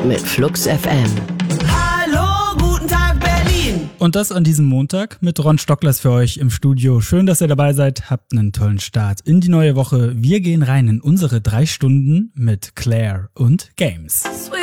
mit Flux FM. Hallo, guten Tag Berlin. Und das an diesem Montag mit Ron Stocklers für euch im Studio. Schön, dass ihr dabei seid. Habt einen tollen Start in die neue Woche. Wir gehen rein in unsere 3 Stunden mit Claire und Games. Sweet